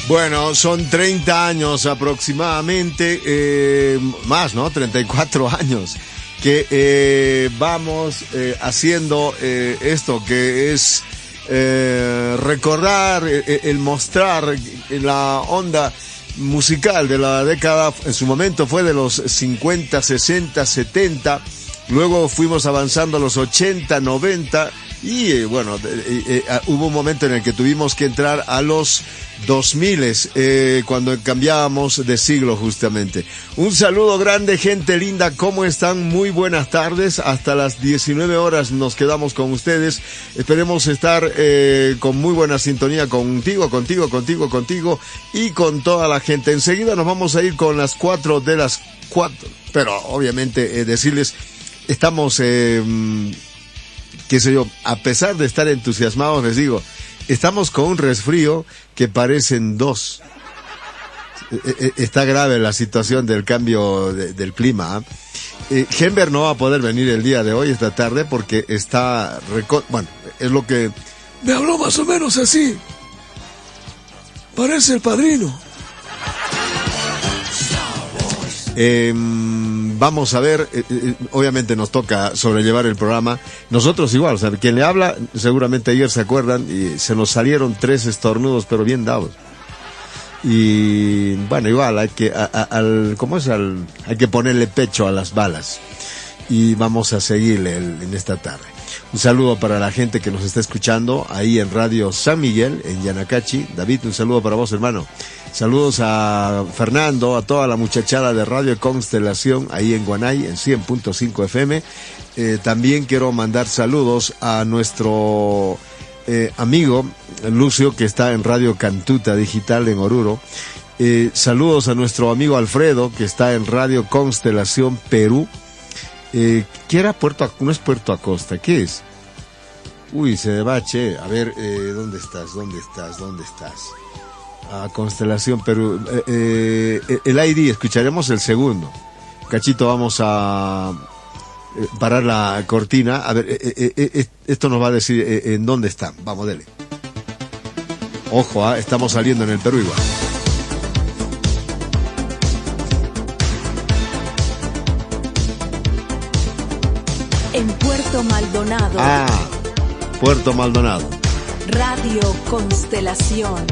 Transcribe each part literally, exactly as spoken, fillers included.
Bueno, son treinta años aproximadamente, eh, más, ¿no? treinta y cuatro años que eh, vamos eh, haciendo eh, esto que es eh, recordar, eh, el mostrar la onda musical de la década. En su momento fue de los cincuenta, sesenta, setenta, luego fuimos avanzando a los ochenta, noventa y eh, bueno, eh, eh, hubo un momento en el que tuvimos que entrar a los dos mil, eh, cuando cambiábamos de siglo justamente. Un saludo grande, gente linda, ¿cómo están? Muy buenas tardes, hasta las diecinueve horas nos quedamos con ustedes. Esperemos estar eh, con muy buena sintonía contigo, contigo, contigo, contigo y con toda la gente. Enseguida nos vamos a ir con las cuatro de las cuatro, pero obviamente eh, decirles, estamos, eh, qué sé yo, a pesar de estar entusiasmados, les digo, estamos con un resfrío que parecen dos. Está grave la situación del cambio de, del clima. ¿eh? Gember no va a poder venir el día de hoy, esta tarde, porque está... Reco- bueno, es lo que... Me habló más o menos así. Parece el padrino. Eh, vamos a ver, eh, eh, obviamente nos toca sobrellevar el programa. Nosotros igual, o sea, quien le habla, seguramente ayer se acuerdan, y se nos salieron tres estornudos, pero bien dados. Y bueno, igual hay que, a, a, al, ¿cómo es? Al, hay que ponerle pecho a las balas. Y vamos a seguirle el, en esta tarde. Un saludo para la gente que nos está escuchando ahí en Radio San Miguel, en Yanacachi. David, un saludo para vos, hermano. Saludos a Fernando, a toda la muchachada de Radio Constelación, ahí en Guanay, en cien punto cinco F M. Eh, también quiero mandar saludos a nuestro eh, amigo Lucio, que está en Radio Cantuta Digital en Oruro. Eh, saludos a nuestro amigo Alfredo, que está en Radio Constelación Perú. Eh, ¿Qué era Puerto Acosta? No es Puerto Acosta, ¿qué es? Uy, se debache. A ver, eh, ¿dónde estás? ¿Dónde estás? ¿Dónde estás? A Constelación Perú. Eh, eh, el I D, escucharemos el segundo. Cachito, vamos a eh, parar la cortina. A ver, eh, eh, eh, esto nos va a decir eh, en dónde están. Vamos, dele. Ojo, ¿eh? Estamos saliendo en el Perú igual. En Puerto Maldonado. Ah, Puerto Maldonado. Radio Constelación.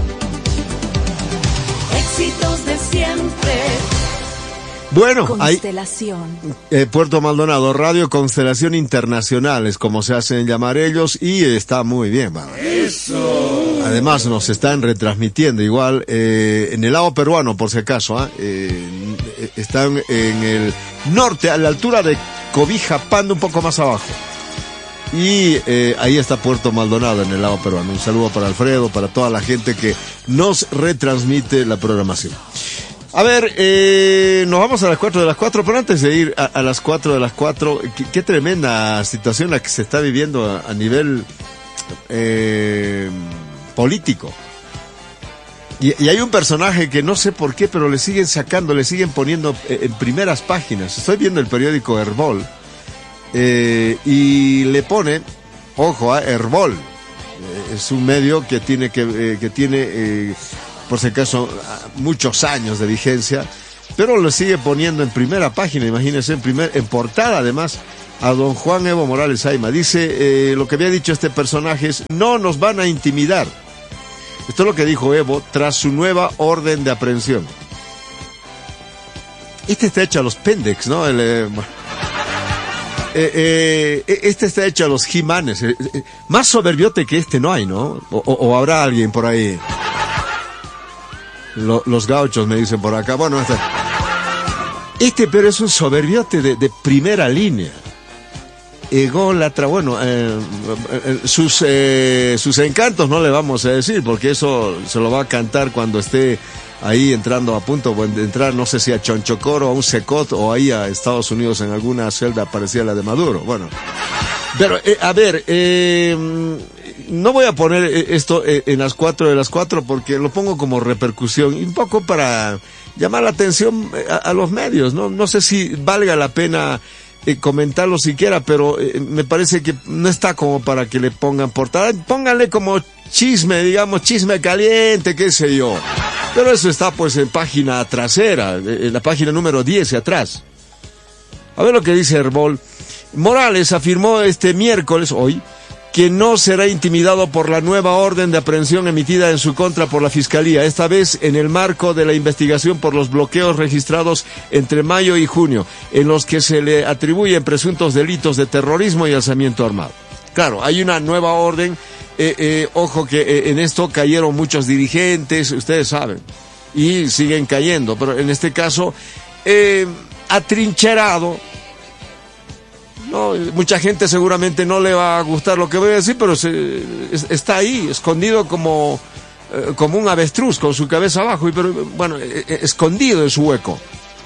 Éxitos de siempre. Bueno, Constelación. Ahí, eh, Puerto Maldonado, Radio Constelación Internacional, es como se hacen llamar ellos, y está muy bien, vamos. Eso. Además nos están retransmitiendo igual eh, en el lado peruano, por si acaso, ¿eh? Eh, están en el norte, a la altura de Cobija, Pando, un poco más abajo. Y eh, ahí está Puerto Maldonado en el lado peruano. Un saludo para Alfredo, para toda la gente que nos retransmite la programación. A ver, eh, nos vamos a las cuatro de las cuatro, pero antes de ir a, a las cuatro de las cuatro, qué, qué tremenda situación la que se está viviendo a, a nivel eh, político. Y, y hay un personaje que no sé por qué, pero le siguen sacando, le siguen poniendo en primeras páginas. Estoy viendo el periódico Herbol. Eh, y le pone, ojo, a eh, Herbol, eh, es un medio que tiene que, eh, que tiene, eh, por si acaso, muchos años de vigencia, pero lo sigue poniendo en primera página, imagínense, en primer, en portada además, a don Juan Evo Morales Ayma. Dice, eh, lo que había dicho este personaje es, no nos van a intimidar. Esto es lo que dijo Evo tras su nueva orden de aprehensión. Este está hecho a los Pendex, ¿no? El, eh, Eh, eh, este está hecho a los Jimanes. Eh, eh, más soberbiote que este no hay, ¿no? O, o, o habrá alguien por ahí. Lo, los gauchos me dicen por acá. Bueno, este, este pero es un soberbiote de, de primera línea. Ególatra, bueno, eh, eh, sus, eh, sus encantos no le vamos a decir, porque eso se lo va a cantar cuando esté ahí entrando a punto de entrar, no sé si a Chonchocoro, a un Secot o ahí a Estados Unidos en alguna celda parecida a la de Maduro. Bueno, pero eh, a ver, eh, no voy a poner esto en las cuatro de las cuatro porque lo pongo como repercusión y un poco para llamar la atención a, a los medios, ¿no? No sé si valga la pena eh, comentarlo siquiera, pero eh, me parece que no está como para que le pongan portada. Pónganle como chisme, digamos, chisme caliente, qué sé yo. Pero eso está pues en página trasera, en la página número diez atrás. A ver lo que dice Herbol. Morales afirmó este miércoles, hoy, que no será intimidado por la nueva orden de aprehensión emitida en su contra por la Fiscalía, esta vez en el marco de la investigación por los bloqueos registrados entre mayo y junio, en los que se le atribuyen presuntos delitos de terrorismo y alzamiento armado. Claro, hay una nueva orden, eh, eh, ojo que eh, en esto cayeron muchos dirigentes, ustedes saben, y siguen cayendo, pero en este caso, eh, atrincherado. No, mucha gente seguramente no le va a gustar lo que voy a decir, pero se, es, está ahí, escondido como, eh, como un avestruz, con su cabeza abajo, y pero bueno, eh, eh, escondido en su hueco.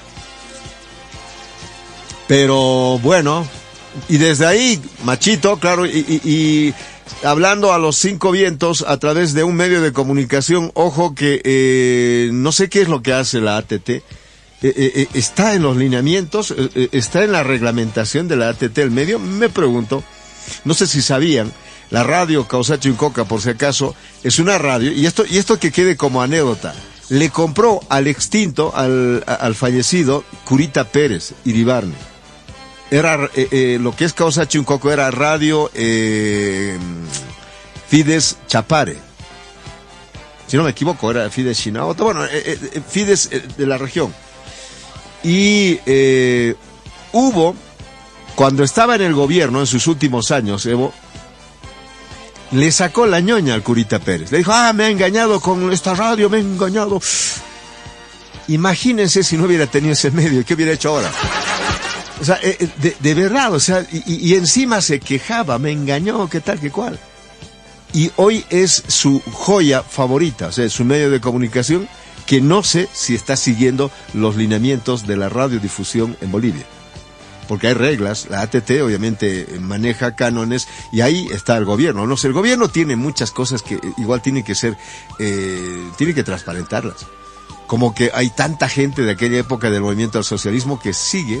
Pero bueno, y desde ahí, Machito, claro, y, y, y hablando a los cinco vientos a través de un medio de comunicación, ojo que eh, no sé qué es lo que hace la A T T. Eh, eh, está en los lineamientos, eh, está en la reglamentación de la A T T el medio. Me pregunto, no sé si sabían, la radio Causacho Incoca, por si acaso, es una radio, y esto, y esto que quede como anécdota, le compró al extinto, al, al fallecido Curita Pérez, Iribarne. Era, eh, eh, lo que es Causacho Incoca era radio eh, Fides Chapare. Si no me equivoco, era Fides Chinaota, bueno, eh, eh, Fides eh, de la región. Y eh, hubo, cuando estaba en el gobierno, en sus últimos años, Evo, le sacó la ñoña al Curita Pérez. Le dijo, ah, me ha engañado con esta radio, me ha engañado. Imagínense si no hubiera tenido ese medio, ¿qué hubiera hecho ahora? O sea, eh, de, de verdad, o sea, y, y encima se quejaba, me engañó, qué tal, qué cual. Y hoy es su joya favorita, o sea, su medio de comunicación, que no sé si está siguiendo los lineamientos de la radiodifusión en Bolivia. Porque hay reglas, la A T T obviamente maneja cánones y ahí está el gobierno. No sé, el gobierno tiene muchas cosas que igual tienen que ser, eh, tiene que transparentarlas. Como que hay tanta gente de aquella época del movimiento al socialismo que sigue.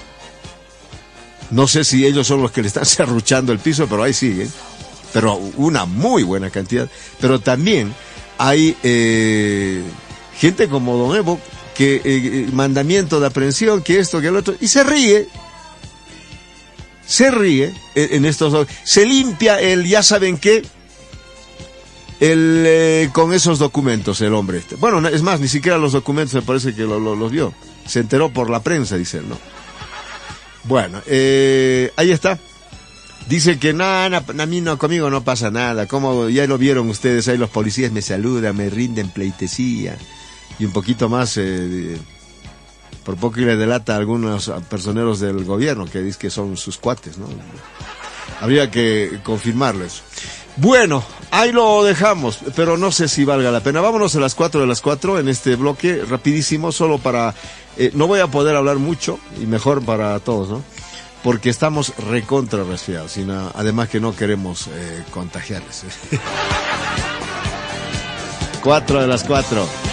No sé si ellos son los que le están serruchando el piso, pero ahí siguen. Pero una muy buena cantidad. Pero también hay eh, gente como Don Evo, que eh, mandamiento de aprehensión, que esto, que el otro, y se ríe. Se ríe en estos, se limpia el ya saben qué, el eh, con esos documentos el hombre este. Bueno, es más, ni siquiera los documentos me parece que lo, lo, los vio. Se enteró por la prensa, dice él, ¿no? Bueno, eh, ahí está. Dice que nada, na, a mí no, conmigo no pasa nada. Como ya lo vieron ustedes, ahí los policías me saludan, me rinden pleitesía y un poquito más. Eh, por poco y le delata a algunos personeros del gobierno que dicen que son sus cuates, ¿no? Habría que confirmarles. Bueno, ahí lo dejamos, pero no sé si valga la pena. Vámonos a las cuatro de las cuatro en este bloque, rapidísimo, solo para... Eh, no voy a poder hablar mucho, y mejor para todos, ¿no? Porque estamos recontra resfriados, y no, además que no queremos eh, contagiarles. Cuatro de las cuatro.